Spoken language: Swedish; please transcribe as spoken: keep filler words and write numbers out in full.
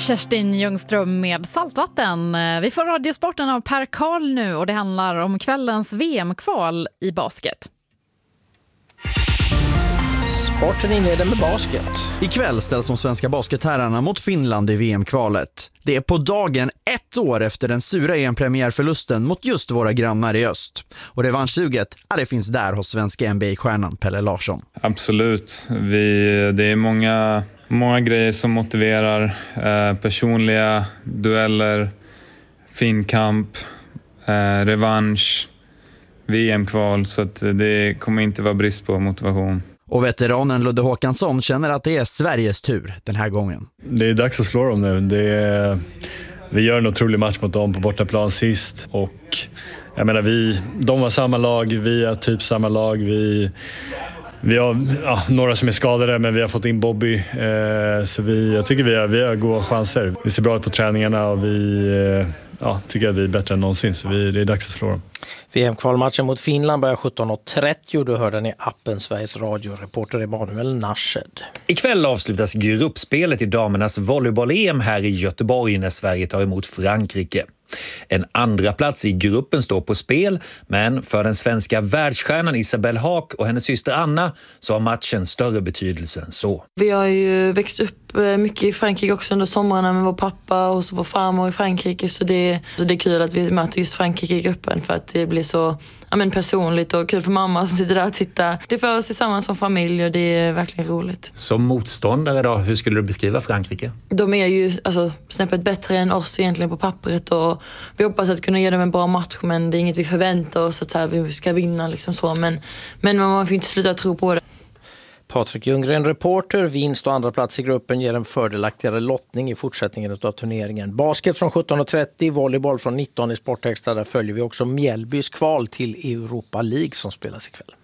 Kerstin Ljungström med Saltvatten. Vi får radiosporten av Per Karl nu och det handlar om kvällens V M-kval i basket. Sporten inleder med basket. Ikväll ställs de svenska basketherrarna mot Finland i V M-kvalet. Det är på dagen ett år efter den sura E M-premiärförlusten mot just våra grannar i öst. Och revanschsuget, ja, det finns där hos svenska N B A-stjärnan Pelle Larsson. Absolut. Vi, det är många, många grejer som motiverar. Eh, personliga dueller, fin kamp, eh, revansch, V M-kval. Så att det kommer inte vara brist på motivation. Och veteranen Ludde Håkansson känner att det är Sveriges tur den här gången. Det är dags att slå dem nu. Det är, vi gör en otrolig match mot dem på bortaplan sist. Och jag menar, vi, de var samma lag, vi är typ samma lag. Vi, vi har ja, några som är skadade, men vi har fått in Bobby. Eh, så vi, jag tycker vi har, vi har goda chanser. Vi ser bra ut på träningarna och vi eh, ja, tycker att vi är bättre än någonsin. Så vi, det är dags att slå dem. V M-kvalmatchen mot Finland börjar sjutton och trettio. Du hör den i appen Sveriges Radio. Reporter Emanuel Narshed. Ikväll avslutas gruppspelet i damernas volleyboll-E M här i Göteborg när Sverige tar emot Frankrike. En andra plats i gruppen står på spel, men för den svenska världsstjärnan Isabelle Haak och hennes syster Anna så har matchen större betydelse än så. Vi har ju växt upp mycket i Frankrike också under somrarna med vår pappa och så vår farmor i Frankrike, så det, så det är kul att vi möter just Frankrike i gruppen för att det blir så ja, men personligt och kul för mamma som sitter där och tittar. Det för oss tillsammans som familj och det är verkligen roligt. Som motståndare då, hur skulle du beskriva Frankrike? De är ju alltså, snäppet bättre än oss egentligen på pappret och vi hoppas att kunna ge dem en bra match, men det är inget vi förväntar oss att så här, vi ska vinna liksom så, men, men man får inte sluta tro på det. Patrik Ljunggren, reporter. Vinst och andra plats i gruppen ger en fördelaktigare lottning i fortsättningen av turneringen. Basket från sjutton och trettio, volleyboll från nitton i Sportextra. Där följer vi också Mjällbys kval till Europa League som spelas ikväll.